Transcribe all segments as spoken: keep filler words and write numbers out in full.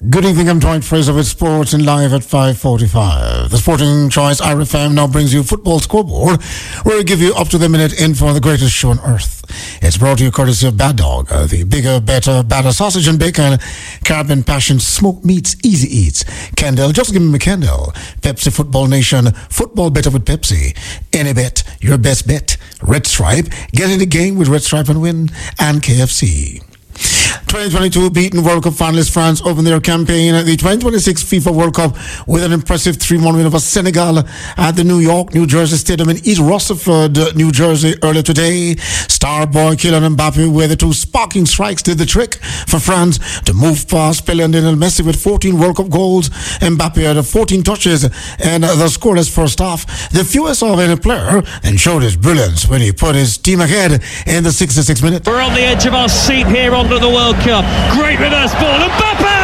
Good evening, I'm Dwight Fraser with Sports and Live at five forty-five. The Sporting Choice I R F M now brings you Football Scoreboard, where we give you up-to-the-minute info on the greatest show on earth. It's brought to you courtesy of Bad Dog, uh, the bigger, better, badder sausage and bacon, Caribbean Passion, smoked meats, easy eats. Kendall, just give me a Kendall. Pepsi Football Nation, football better with Pepsi. Any bet, your best bet. Red Stripe, get in the game with Red Stripe and win. And K F C. twenty twenty-two beaten World Cup finalist France opened their campaign at the twenty twenty-six FIFA World Cup with an impressive three one win over Senegal at the New York, New Jersey Stadium in East Rutherford, New Jersey earlier today. Star boy Kylian Mbappe, where the two sparking strikes did the trick for France to move past Pelé and Lionel Messi with fourteen World Cup goals. Mbappe had fourteen touches and the scoreless first half, the fewest of any player, and showed his brilliance when he put his team ahead in the sixty-sixth minute. We're on the edge of our seat here on the World Cup. Great reverse ball. Mbappe!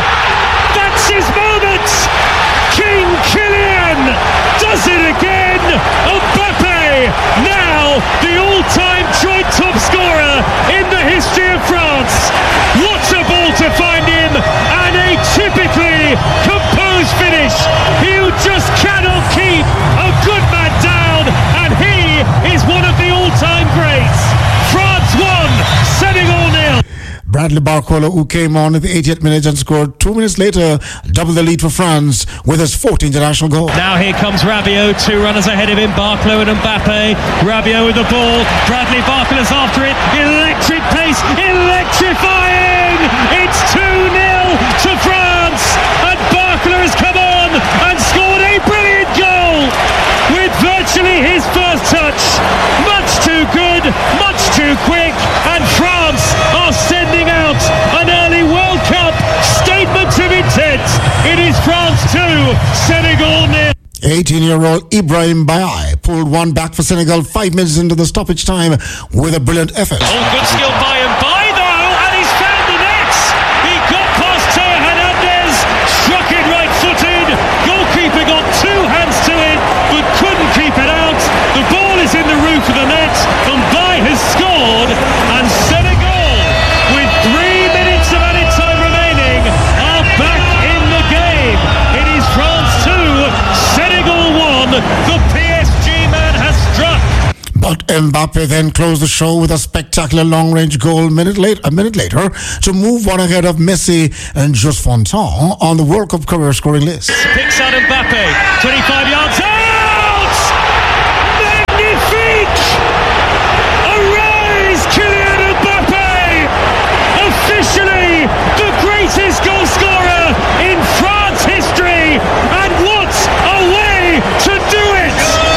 That's his moment! King Kylian does it again! Mbappe! Now the all-time joint top scorer in the history of France. What a ball to find him! And a typically composed finish. He just cannot keep a good man down, and he is one of the all-time greats. France won, Senegal nil. Bradley Barcola, who came on at the eightieth minute and scored two minutes later, doubled the lead for France with his fourth international goal. Now here comes Rabiot, two runners ahead of him, Barcola and Mbappe. Rabiot with the ball, Bradley Barcola's after it, electric pace, electrifying! It's two nil to France, and Barcola has come on and scored a brilliant goal with virtually his first touch. Much too good, much too quick, and France are sending out an early World Cup statement of intent. It is France two, Senegal nil. eighteen-year-old Ibrahim Baye pulled one back for Senegal five minutes into the stoppage time with a brilliant effort. Oh, good skill by Mbappe though, and he's found the net. He got past Teo Hernandez, struck it right-footed. Goalkeeper got two hands to it, but couldn't keep it out. The ball is in the roof of the net, and Baye has scored, and Senegal, with three minutes of added time remaining, are back in the game. It is France two, Senegal one. The P S G man has struck. But Mbappe then closed the show with a spectacular long-range goal minute late, a minute later to move one ahead of Messi and Just Fontaine on the World Cup career scoring list. Picks out Mbappe, twenty-five yards out! Magnifique! Arise, Kylian Mbappe! Officially the greatest goal scorer in France history, and what a way to do it!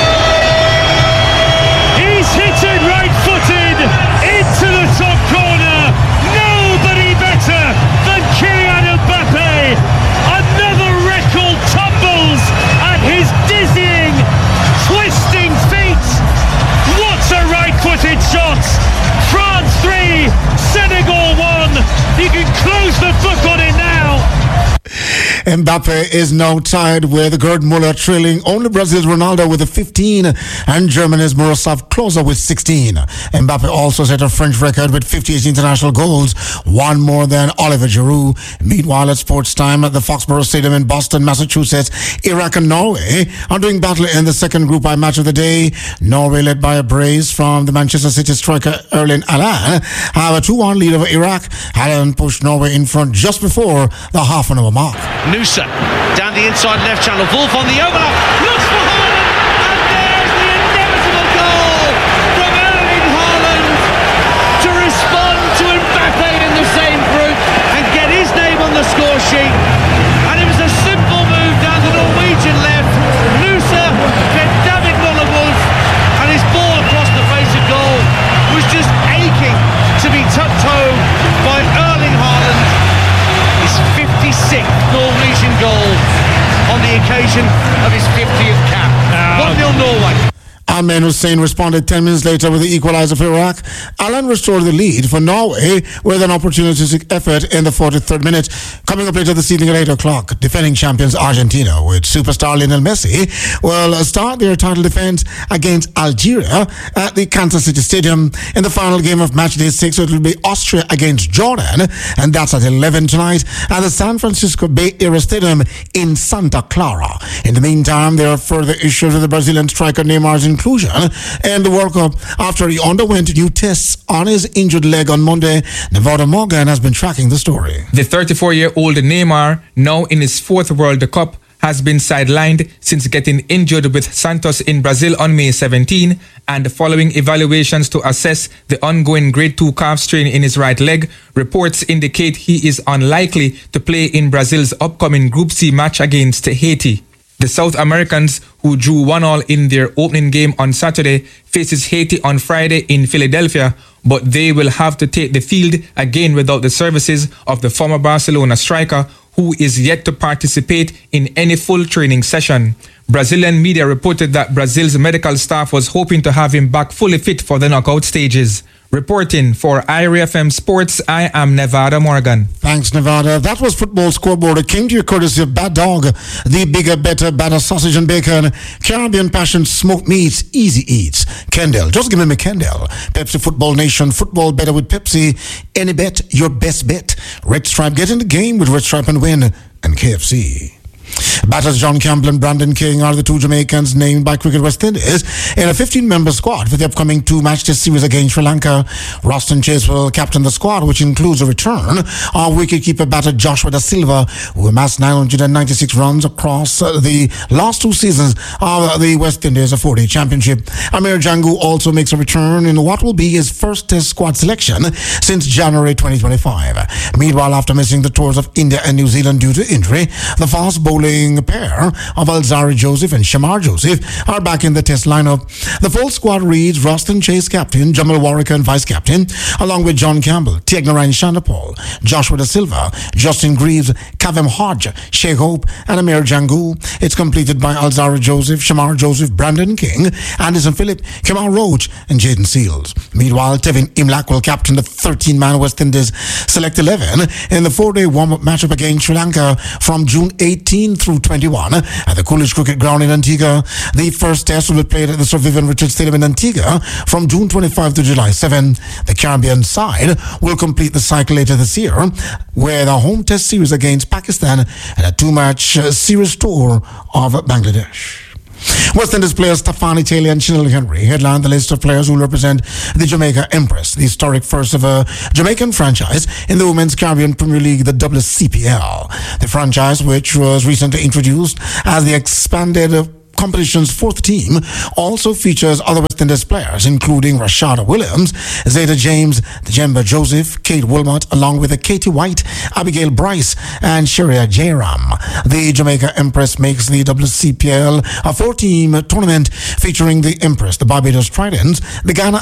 He's hit it right-footed into the top corner. Nobody better than Kylian Mbappe. Another record tumbles at his dizzying, twisting feet. What a right-footed shot! France three, Senegal one. You can close the book on it now. Mbappe is now tied with Gerd Muller, trailing only Brazil's Ronaldo with a fifteen and Germany's Miroslav Klose with sixteen. Mbappe also set a French record with fifty-eight international goals, one more than Oliver Giroud. Meanwhile, at sports time at the Foxborough Stadium in Boston, Massachusetts, Iraq and Norway are doing battle in the second Group I match of the day. Norway, led by a brace from the Manchester City striker Erling Haaland, have a two one lead over Iraq. Haaland pushed Norway in front just before the half an hour mark. Noosa down the inside left channel. Wolf on the overlap. Looks for Haaland. And there's the inevitable goal from Erling Haaland to respond to Mbappe in the same group and get his name on the score sheet. And it was a simple move down the Norwegian left. Noosa get David Muller-Wolf, and his ball across the face of goal was just aching to be tucked home by Erling Haaland. His fifty-sixth Norwegian goal on the occasion of his fiftieth cap. Ahmed Hussein responded ten minutes later with the equalizer for Iraq. Alan restored the lead for Norway with an opportunistic effort in the forty-third minute. Coming up later this evening at eight o'clock, defending champions Argentina with superstar Lionel Messi will start their title defense against Algeria at the Kansas City Stadium. In the final game of match day six, it will be Austria against Jordan, and that's at eleven tonight at the San Francisco Bay Area Stadium in Santa Clara. In the meantime, there are further issues with the Brazilian striker Neymar's inclusion in the World Cup after he underwent new tests on his injured leg on Monday. Nevada Morgan has been tracking the story. The thirty-four-year-old Neymar, now in his fourth World Cup, has been sidelined since getting injured with Santos in Brazil on May seventeenth, and following evaluations to assess the ongoing grade two calf strain in his right leg, reports indicate he is unlikely to play in Brazil's upcoming Group C match against Haiti. The South Americans, who drew one all in their opening game on Saturday, faces Haiti on Friday in Philadelphia, but they will have to take the field again without the services of the former Barcelona striker, who is yet to participate in any full training session. Brazilian media reported that Brazil's medical staff was hoping to have him back fully fit for the knockout stages. Reporting for I R F M Sports, I am Nevada Morgan. Thanks, Nevada. That was Football Scoreboard. It came to you courtesy of Bad Dog, the bigger, better, better sausage and bacon, Caribbean Passion Smoked Meats, Easy Eats, Kendall. Just give me my Kendall. Pepsi Football Nation, football better with Pepsi. Any bet, your best bet. Red Stripe, get in the game with Red Stripe and win. And K F C. Batters John Campbell and Brandon King are the two Jamaicans named by Cricket West Indies in a fifteen-member squad for the upcoming two-match test series against Sri Lanka. Roston Chase will captain the squad, which includes a return of wicketkeeper batter Joshua Da Silva, who amassed nine hundred ninety-six runs across the last two seasons of the West Indies four-day championship. Amir Jangu also makes a return in what will be his first test squad selection since January twenty twenty-five. Meanwhile, after missing the tours of India and New Zealand due to injury, the fast bowling pair of Alzarri Joseph and Shamar Joseph are back in the test lineup. The full squad reads Roston Chase captain, Jamal Warwick and vice captain, along with John Campbell, Tiagnarayan Shandapal, Joshua Da Silva, Justin Greaves, Kavem Hodge, Sheikh Hope and Amir Jangu. It's completed by Alzarri Joseph, Shamar Joseph, Brandon King, Anderson Phillip, Kamal Roach and Jaden Seals. Meanwhile, Tevin Imlak will captain the thirteen-man West Indies Select eleven in the four-day warm-up matchup against Sri Lanka from June eighteenth through twenty-one at the Coolidge Cricket Ground in Antigua. The first test will be played at the Sir Vivian Richards Stadium in Antigua from June twenty-fifth to July seventh. The Caribbean side will complete the cycle later this year with a home test series against Pakistan and a two-match uh, series tour of Bangladesh. West Indies players Stefani Taylor and Chinel Henry headline the list of players who will represent the Jamaica Empress, the historic first of a Jamaican franchise in the Women's Caribbean Premier League, the W C P L. The franchise, which was recently introduced as the expanded uh, competition's fourth team, also features other West Indies players, including Rashada Williams, Zeta James, Jemba Joseph, Kate Wilmot, along with Katie White, Abigail Bryce, and Sharia Jairam. The Jamaica Empress makes the W C P L a four-team tournament featuring the Empress, the Barbados Tridents, the Ghana